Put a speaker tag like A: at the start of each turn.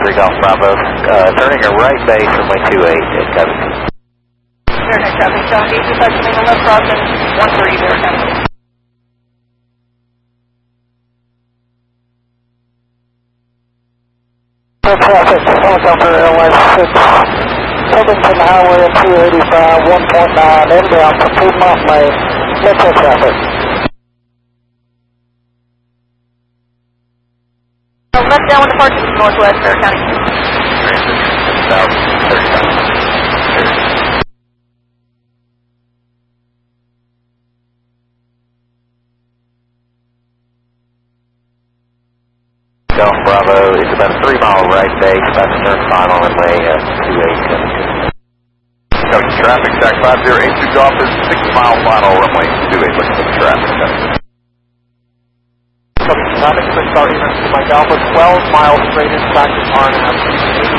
A: Golf Bravo, turning a right base runway 28 at Covington.
B: Fahrenheit traffic, John D, touching the left crossing 13 Fahrenheit.
C: Traffic, helicopter Airline 6, Covington Highway at 285, 1.9, inbound for Piedmont Lane, metro traffic.
B: Left downwind departure from northwest, Bear County.
A: Golf Bravo is about a 3-mile right base, about to turn final runway 28 Covington.
D: Covington traffic, Jack 5082 Golf is 6-mile final runway 28, looking for traffic.
C: Covington traffic, 6 star emergency by Golf, 12 miles straight into back to RNAV.